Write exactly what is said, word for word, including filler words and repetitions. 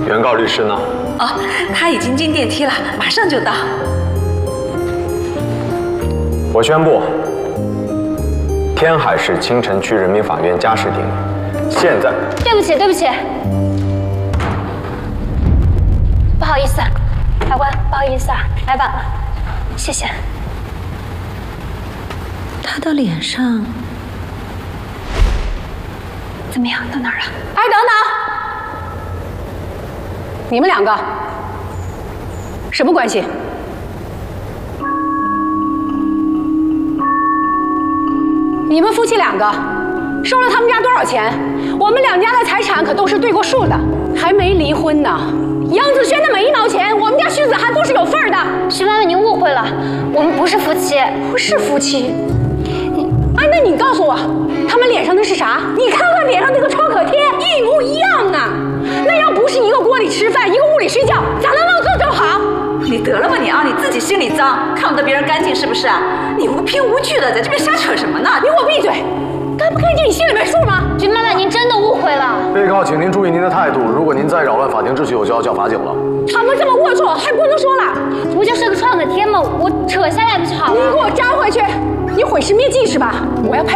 原告律师呢？ 哦，他已经进电梯了，马上就到。 我宣布，天海市青城区人民法院家事庭现在…… 对不起，对不起，不好意思，法官，不好意思啊，来晚了，谢谢。 他的脸上怎么样？到哪儿了？ 哎，等等，你们两个什么关系？你们夫妻两个收了他们家多少钱？我们两家的财产可都是对过数的，还没离婚呢。杨子轩的每一毛钱，我们家徐子涵都是有份儿的。 徐妈妈，您误会了，我们不是夫妻， 不是夫妻。哎，那你告诉我，他们脸上的是啥？你看看脸上那个创可贴，一模一样啊！那要不是一个锅里吃饭，一个屋里睡觉，咋能弄这么好？ 你得了吧你啊！你自己心里脏，看不得别人干净是不是啊？你无凭无据的在这边瞎扯什么呢？ 你给我闭嘴！干不干净你心里没数吗？ 徐妈妈，您真的误会了。 被告，请您注意您的态度，如果您再扰乱法庭秩序，我就要叫法警了。 他们这么龌龊，还不能说了？ 不就是个创可贴吗？我扯下来不就好了？ 你给我粘回去！你毁尸灭迹是吧？我要拍。